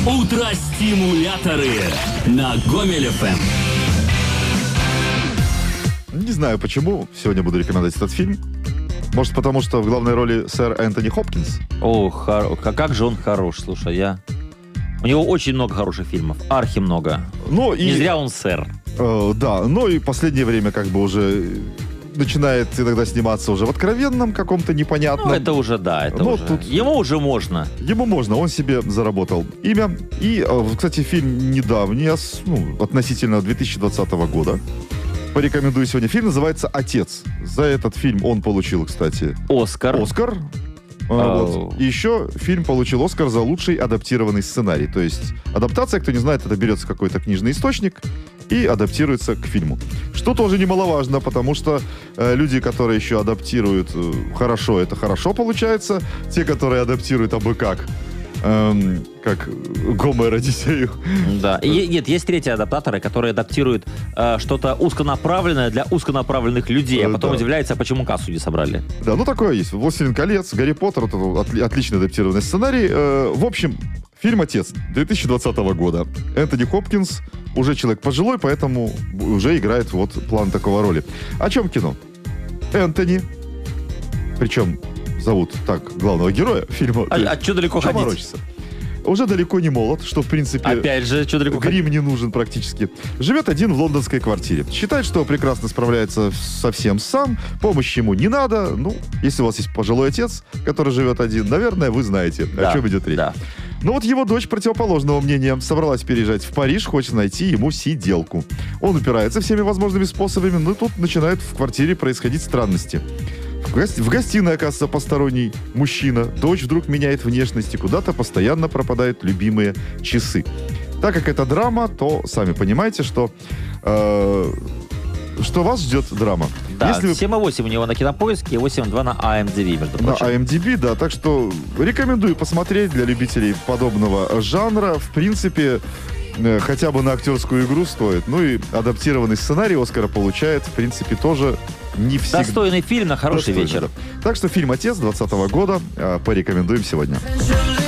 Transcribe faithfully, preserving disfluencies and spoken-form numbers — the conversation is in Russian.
Утро-стимуляторы на Гомель эф эм. Не знаю, почему сегодня буду рекомендовать этот фильм. Может, потому что в главной роли сэр Энтони Хопкинс? О, хор... как же он хорош, слушай, я... У него очень много хороших фильмов, архи много. Ну, и... Не зря он сэр. Э, да, но и последнее время как бы уже начинает иногда сниматься уже в откровенном каком-то непонятном. Ну, это уже, да, это но уже... Тут... Ему уже можно. Ему можно, он себе заработал имя. И, кстати, фильм недавний, ну, относительно две тысячи двадцатого года. Порекомендую сегодня. Фильм называется «Отец». За этот фильм он получил, кстати... Оскар. Оскар. А, вот. И еще фильм получил Оскар за лучший адаптированный сценарий. То есть адаптация, кто не знает, это берется какой-то книжный источник и адаптируется к фильму. Что тоже немаловажно, потому что э, люди, которые еще адаптируют э, хорошо, это хорошо получается. Те, которые адаптируют абы как, эм, как Гомер Одиссею. Да. И, нет, есть третьи адаптаторы, которые адаптируют э, что-то узконаправленное для узконаправленных людей, а потом да. удивляются, почему кассу не собрали. Да, ну такое есть. «Властелин колец», «Гарри Поттер», это отли- отличный адаптированный сценарий. Э, в общем, фильм «Отец» две тысячи двадцатого года. Энтони Хопкинс уже человек пожилой, поэтому уже играет вот план такого роли. О чем кино? Энтони, причем зовут так главного героя фильма. А, а что далеко ходить? Морочится. Уже далеко не молод, что, в принципе, Опять же, что далеко грим ходить? не нужен практически. Живет один в лондонской квартире. Считает, что прекрасно справляется совсем сам, помощи ему не надо. Ну, если у вас есть пожилой отец, который живет один, наверное, вы знаете, Да, о чем идет речь. да. Но вот его дочь противоположного мнения собралась переезжать в Париж, хочет найти ему сиделку. Он упирается всеми возможными способами, но тут начинают в квартире происходить странности. В, гости- в гостиной, оказывается, посторонний мужчина. Дочь вдруг меняет внешность, и куда-то постоянно пропадают любимые часы. Так как это драма, то сами понимаете, что, э, что вас ждет драма. Да, Если вы... семь и восемь у него на Кинопоиске и восемь и два на ай эм ди би, между На прочим. ай эм ди би, да, так что рекомендую посмотреть для любителей подобного жанра. В принципе, э, хотя бы на актерскую игру стоит. Ну и адаптированный сценарий Оскара получает, в принципе, тоже не всегда. Достойный фильм на хороший Достойный, вечер. да. Так что фильм «Отец» двадцатого года э, порекомендуем сегодня.